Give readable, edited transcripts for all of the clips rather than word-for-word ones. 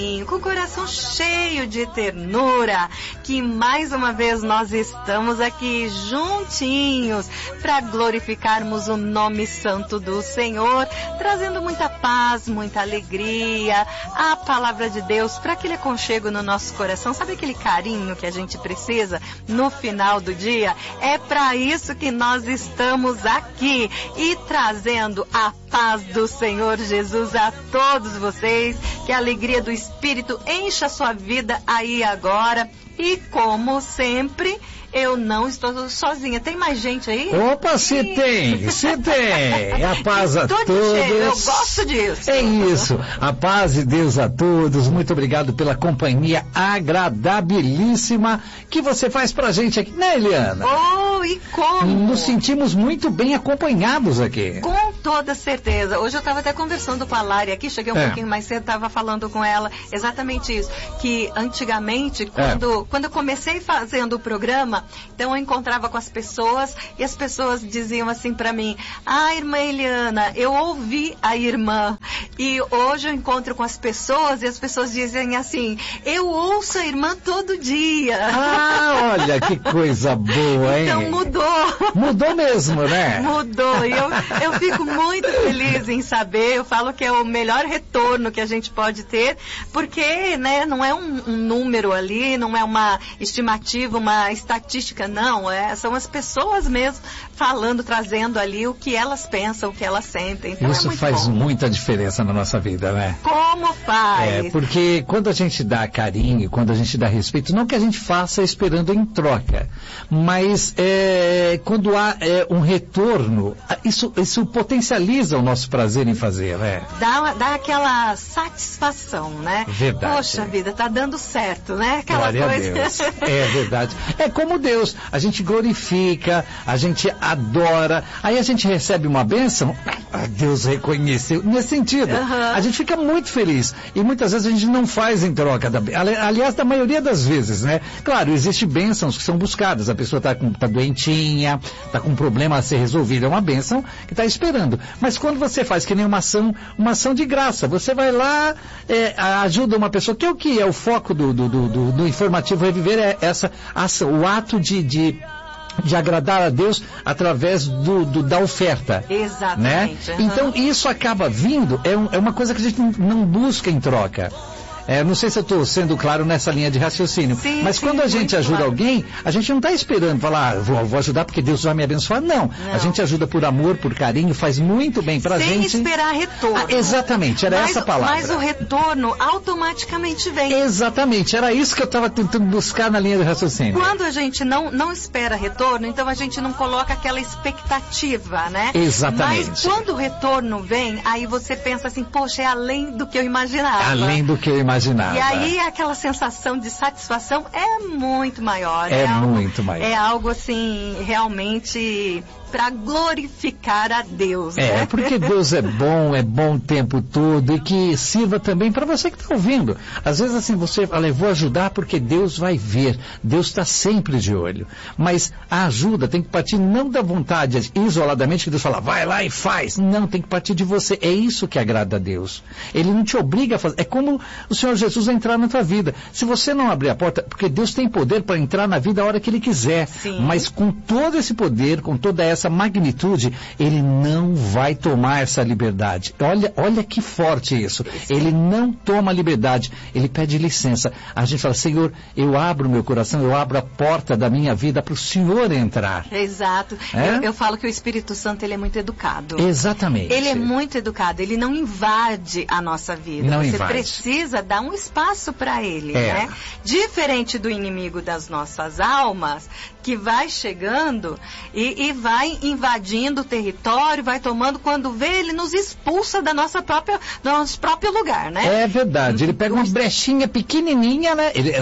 Com o coração cheio de ternura, que mais uma vez nós estamos aqui juntinhos para glorificarmos o nome santo do Senhor, trazendo muita paz, muita alegria, a palavra de Deus para aquele aconchego no nosso coração. Sabe aquele carinho que a gente precisa no final do dia? É para isso que nós estamos aqui e trazendo a paz do Senhor Jesus a todos vocês, que a alegria do Espírito encha a sua vida aí agora. E como sempre, eu não estou sozinha. Tem mais gente aí? Opa, se tem. A paz a todos. Eu gosto disso. É isso. A paz de Deus a todos. Muito obrigado pela companhia agradabilíssima que você faz pra gente aqui, né, Eliana? Oh, e como? Nos sentimos muito bem acompanhados aqui. Com toda certeza. Hoje eu estava até conversando com a Lari aqui, cheguei um pouquinho mais cedo, estava falando com ela exatamente isso, que antigamente, quando eu comecei fazendo o programa, então eu encontrava com as pessoas e as pessoas diziam assim para mim: irmã Eliana, eu ouvi a irmã. E hoje eu encontro com as pessoas e as pessoas dizem assim: eu ouço a irmã todo dia. Olha que coisa boa, hein? Então mudou. Mudou mesmo, né? Mudou. E eu fico muito feliz em saber. Eu falo que é o melhor retorno que a gente pode ter, porque, né, não é um número ali, não é uma estimativa, uma estatística, não. São as pessoas mesmo falando, trazendo ali o que elas pensam, o que elas sentem. Então isso faz muita diferença na nossa vida, né? Como faz? Porque quando a gente dá carinho, quando a gente dá respeito, não que a gente faça esperando em troca, mas quando há um retorno, isso potencializa o nosso prazer em fazer, né? Dá aquela satisfação, né? Verdade. Poxa vida, tá dando certo, né? Aquela Glória coisa. A Deus. É verdade. É como Deus. A gente glorifica, a gente adora, aí a gente recebe uma bênção, Deus reconheceu, nesse sentido. A gente fica muito feliz. E muitas vezes a gente não faz em troca aliás, da maioria das vezes, né? Claro, existem bênçãos que são buscadas. A pessoa tá doentinha, tá com um problema a ser resolvido. É uma bênção que tá esperando. Mas quando você faz que nem uma ação de graça, você vai lá, ajuda uma pessoa, que é o que é o foco do Informativo Reviver, é essa ação, o ato de agradar a Deus através da oferta. Exatamente. Né? Então isso acaba vindo, é uma coisa que a gente não busca em troca. Não sei se eu estou sendo claro nessa linha de raciocínio, mas quando a gente ajuda alguém, a gente não está esperando falar, vou ajudar porque Deus vai me abençoar. Não, a gente ajuda por amor, por carinho, faz muito bem pra gente. Sem esperar retorno. Exatamente, essa palavra. Mas o retorno automaticamente vem. Exatamente, era isso que eu estava tentando buscar na linha de raciocínio. Quando a gente não espera retorno, então a gente não coloca aquela expectativa, né? Exatamente. Mas quando o retorno vem, aí você pensa assim, poxa, é além do que eu imaginava. Além do que eu imaginava. E aí aquela sensação de satisfação é muito maior. Muito maior. É algo assim, realmente para glorificar a Deus. Né? Porque Deus é bom o tempo todo, e que sirva também para você que está ouvindo. Às vezes assim, você fala, eu vou ajudar porque Deus vai ver. Deus está sempre de olho. Mas a ajuda tem que partir não da vontade, isoladamente, que Deus fala, vai lá e faz. Não, tem que partir de você. É isso que agrada a Deus. Ele não te obriga a fazer. É como o Senhor Jesus entrar na tua vida. Se você não abrir a porta, porque Deus tem poder para entrar na vida a hora que Ele quiser. Sim. Mas com todo esse poder, com toda essa magnitude, Ele não vai tomar essa liberdade. Olha que forte isso. Sim. Ele não toma liberdade. Ele pede licença. A gente fala, Senhor, eu abro meu coração, eu abro a porta da minha vida para o Senhor entrar. Exato. Eu falo que o Espírito Santo, ele é muito educado. Exatamente. Ele é muito educado. Ele não invade a nossa vida. Você precisa dar um espaço para ele, né? Diferente do inimigo das nossas almas, que vai chegando e vai invadindo o território, vai tomando, quando vê, ele nos expulsa do nosso próprio lugar, né? É verdade, ele pega uma brechinha pequenininha, né? Ele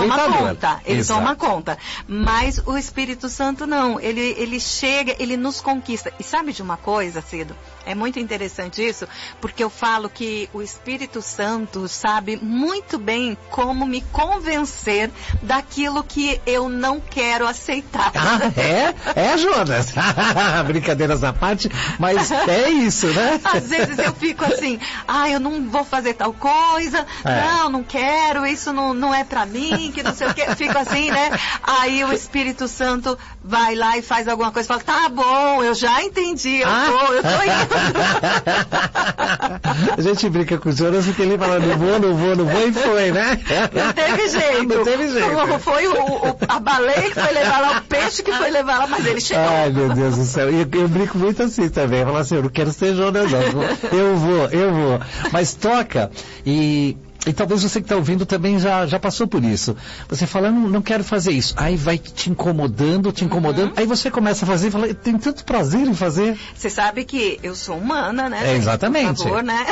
toma conta. Mas o Espírito Santo não, ele chega, ele nos conquista. E sabe de uma coisa, Cido? É muito interessante isso, porque eu falo que o Espírito Santo sabe muito bem como me convencer daquilo que eu não quero aceitar. Jonas? Brincadeiras à parte, mas é isso, né? Às vezes eu fico assim, eu não vou fazer tal coisa, não quero, isso não é pra mim, que não sei o que, fico assim, né? Aí o Espírito Santo vai lá e faz alguma coisa, fala, tá bom, eu já entendi, eu tô indo. A gente brinca com o Jonas porque ele fala, não vou e foi, né? Não teve jeito. Não teve jeito. Foi a baleia que foi levar lá, o peixe que foi levar lá, mas ele chegou. Ai, meu Deus do céu. E eu brinco muito assim também. Eu falo assim, eu não quero ser Jonas, não. Eu vou. Mas toca e talvez você que está ouvindo também já passou por isso. Você fala, não quero fazer isso. Aí vai te incomodando. Aí você começa a fazer e fala, tem tanto prazer em fazer. Você sabe que eu sou humana, né? Exatamente. Por favor, né?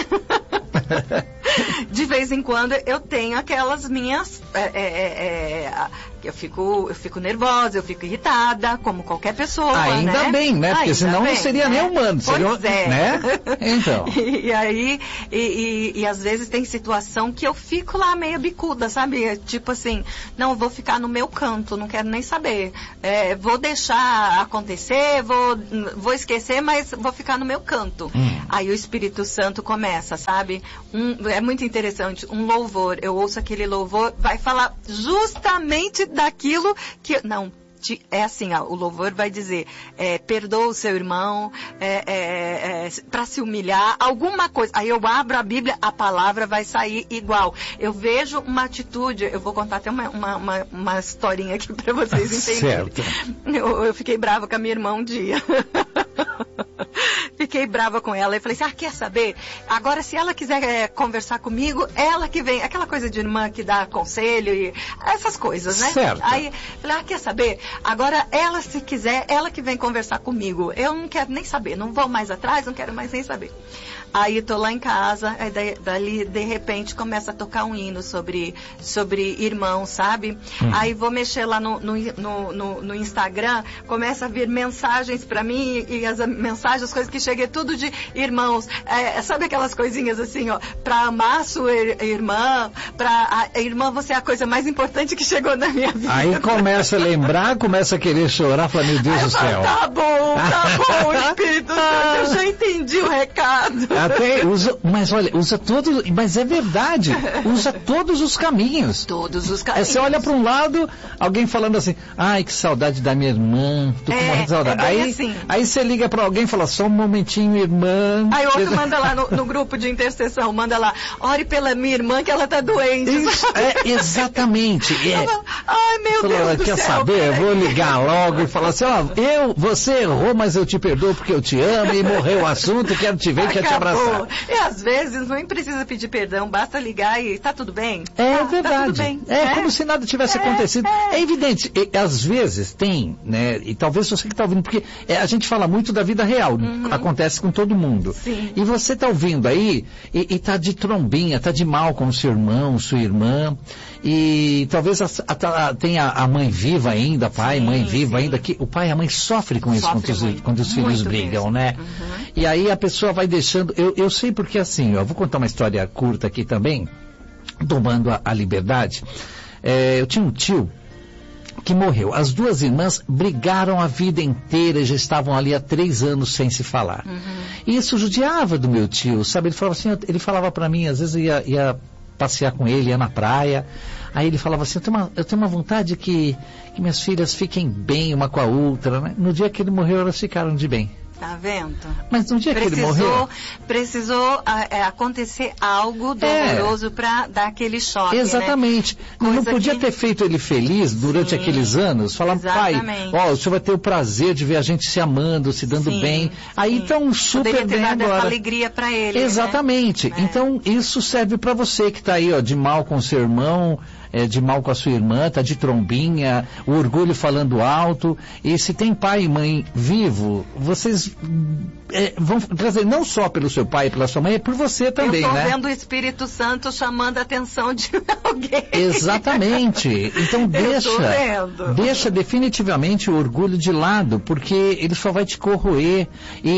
De vez em quando eu tenho aquelas minhas... Eu fico nervosa, eu fico irritada, como qualquer pessoa, Ainda bem, né? Porque senão não seria nem humano. Pois é. Né? Então. E aí, às vezes tem situação que eu fico lá meio bicuda, sabe? Tipo assim, não, vou ficar no meu canto, não quero nem saber. Vou deixar acontecer, vou esquecer, mas vou ficar no meu canto. Aí o Espírito Santo começa, sabe? É muito interessante, um louvor, eu ouço aquele louvor, vai falar justamente daquilo que... Não, é assim, o louvor vai dizer, perdoa o seu irmão, para se humilhar, alguma coisa. Aí eu abro a Bíblia, a palavra vai sair igual. Eu vejo uma atitude, eu vou contar até uma historinha aqui para vocês entenderem. Certo. Eu fiquei brava com a minha irmã um dia. Fiquei brava com ela e falei assim, quer saber? Agora se ela quiser conversar comigo, ela que vem, aquela coisa de irmã que dá conselho e essas coisas, né? Certo. Aí, falei, quer saber? Agora ela, se quiser, ela que vem conversar comigo. Eu não quero nem saber, não vou mais atrás, não quero mais nem saber. Aí tô lá em casa, aí dali de repente começa a tocar um hino sobre irmão, sabe? Aí vou mexer lá no Instagram, começa a vir mensagens pra mim e as mensagens, as coisas que chegam tudo de irmãos. Sabe aquelas coisinhas assim, ó, pra amar a sua irmã, a irmã, você é a coisa mais importante que chegou na minha vida. Aí começa a lembrar, começa a querer chorar, fala, meu Deus do céu. Tá bom, Espírito Santo, eu já entendi o recado. Até usa todos, mas é verdade, usa todos os caminhos. Todos os caminhos. Você olha para um lado, alguém falando assim, ai, que saudade da minha irmã, tô com morrendo de saudade. Aí você liga para alguém e fala, só um momentinho, irmã. Aí outro manda lá no grupo de intercessão, manda lá, ore pela minha irmã que ela tá doente. Isso, exatamente. Ai, meu Deus do quer céu. saber? Eu vou ligar logo e falar assim, você errou, mas eu te perdoo porque eu te amo e morreu o assunto, quero te ver e quero te abraçar. E às vezes não precisa pedir perdão, basta ligar e tá tudo bem. É verdade. Tá tudo bem. Como se nada tivesse acontecido. É evidente. Às vezes tem, né? E talvez você que está ouvindo, porque a gente fala muito da vida real. Acontece com todo mundo. Sim. E você está ouvindo aí e tá de trombinha, tá de mal com o seu irmão, sua irmã. E talvez tenha a mãe viva ainda, pai, mãe viva ainda, que o pai e a mãe sofrem com isso quando os filhos brigam, né? E aí a pessoa vai deixando, eu sei porque assim, eu vou contar uma história curta aqui também, tomando a liberdade. Eu tinha um tio que morreu. As duas irmãs brigaram a vida inteira e já estavam ali há 3 anos sem se falar. E isso judiava do meu tio, sabe? Ele falava para mim, às vezes ia passear com ele, ia na praia. Aí ele falava assim, eu tenho uma vontade que minhas filhas fiquem bem uma com a outra, né? No dia que ele morreu, elas ficaram de bem. Tá vendo? Mas no dia que ele morreu... Precisou acontecer algo doloroso para dar aquele choque, exatamente. Né? Não podia ter feito ele feliz durante aqueles anos. Falar, pai, o senhor vai ter o prazer de ver a gente se amando, se dando bem. Aí estão super bem agora. Poderia ter dado essa alegria para ele. Exatamente. Né? Então isso serve para você que está aí, de mal com seu irmão, de mal com a sua irmã, tá de trombinha, o orgulho falando alto. E se tem pai e mãe vivo, vocês vão trazer não só pelo seu pai e pela sua mãe, é por você também, né? Eu estou vendo o Espírito Santo chamando a atenção de alguém. Exatamente. Então deixa definitivamente o orgulho de lado, porque ele só vai te corroer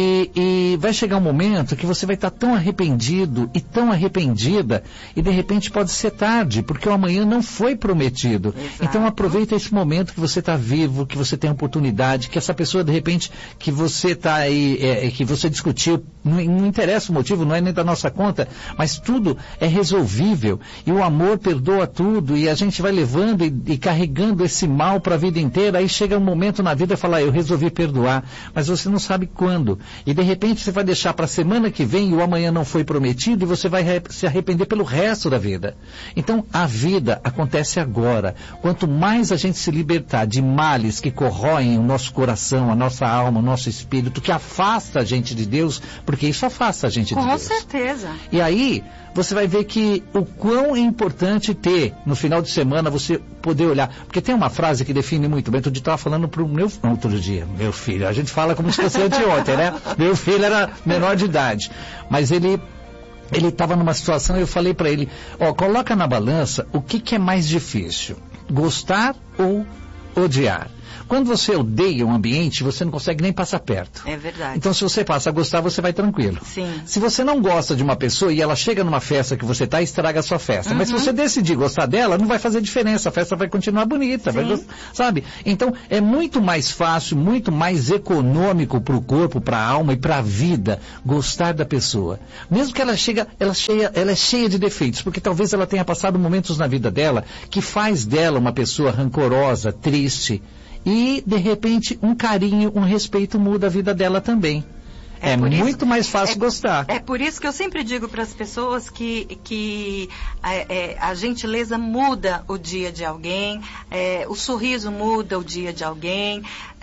e vai chegar um momento que você vai estar tão arrependido e tão arrependida e de repente pode ser tarde, porque o amanhã não não foi prometido. Exato. Então aproveita esse momento que você está vivo, que você tem a oportunidade, que essa pessoa, de repente, que você está aí, que você discutiu, não interessa o motivo, não é nem da nossa conta, mas tudo é resolvível. E o amor perdoa tudo, e a gente vai levando e carregando esse mal para a vida inteira. Aí chega um momento na vida e fala, eu resolvi perdoar, mas você não sabe quando. E de repente você vai deixar para a semana que vem e o amanhã não foi prometido, e você vai se arrepender pelo resto da vida. Então a vida acontece agora. Quanto mais a gente se libertar de males que corroem o nosso coração, a nossa alma, o nosso espírito, que afasta a gente de Deus, porque isso afasta a gente de Deus. Com certeza. E aí você vai ver que o quão é importante ter, no final de semana, você poder olhar. Porque tem uma frase que define muito bem. Outro dia eu estava falando para o meu filho. A gente fala como se fosse anteontem, né? Meu filho era menor de idade. Mas ele estava numa situação e eu falei para ele, coloca na balança o que é mais difícil, gostar ou odiar. Quando você odeia um ambiente, você não consegue nem passar perto. É verdade. Então, se você passa a gostar, você vai tranquilo. Sim. Se você não gosta de uma pessoa e ela chega numa festa que você está, estraga a sua festa. Mas se você decidir gostar dela, não vai fazer diferença. A festa vai continuar bonita. Sabe? Então, é muito mais fácil, muito mais econômico para o corpo, para a alma e para a vida gostar da pessoa. Mesmo que ela é cheia de defeitos, porque talvez ela tenha passado momentos na vida dela que faz dela uma pessoa rancorosa, triste. E, de repente, um carinho, um respeito muda a vida dela também. É muito mais fácil gostar. É por isso que eu sempre digo para as pessoas que a gentileza muda o dia de alguém, o sorriso muda o dia de alguém,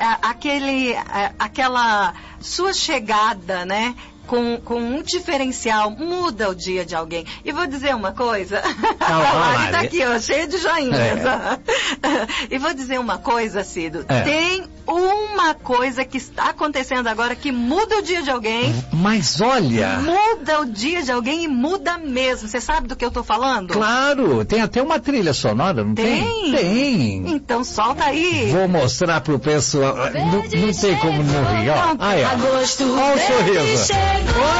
aquela sua chegada, né? Com um diferencial, muda o dia de alguém. E vou dizer uma coisa, a Mari está aqui, cheia de joinhas. E vou dizer uma coisa, Cido, tem uma coisa que está acontecendo agora que muda o dia de alguém. Mas olha... Muda o dia de alguém e muda mesmo. Você sabe do que eu estou falando? Claro, tem até uma trilha sonora, não tem? Tem. Então solta aí. Vou mostrar pro pessoal. Não tem como não rir, ó. Aí, ó. Olha o sorriso.